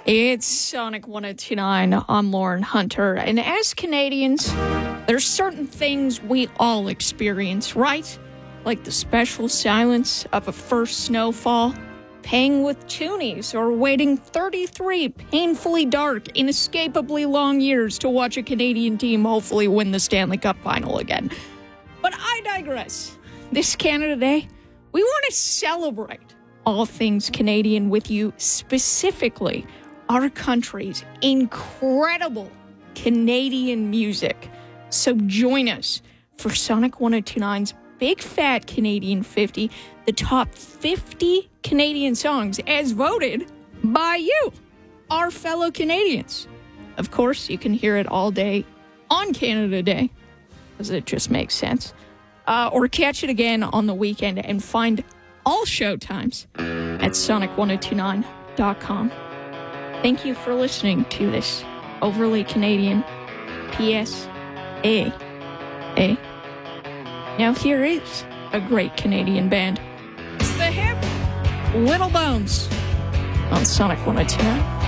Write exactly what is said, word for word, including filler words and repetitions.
It's Sonic one oh two point nine. I'm Lauren Hunter. And as Canadians, there's certain things we all experience, right? Like the special silence of a first snowfall, paying with toonies, or waiting thirty-three painfully dark, inescapably long years to watch a Canadian team hopefully win the Stanley Cup final again. But I digress. This Canada Day, we want to celebrate all things Canadian with you, specifically our country's incredible Canadian music. So join us for Sonic one oh two point nine's Big Fat Canadian fifty, the top fifty Canadian songs as voted by you, our fellow Canadians. Of course, you can hear it all day on Canada Day, because it just makes sense. Uh, or catch it again on the weekend and find all show times at sonic one oh two nine dot com. Thank you for listening to this overly Canadian P S A. A. Now here is a great Canadian band. It's the hip Little Bones on Sonic one oh two nine.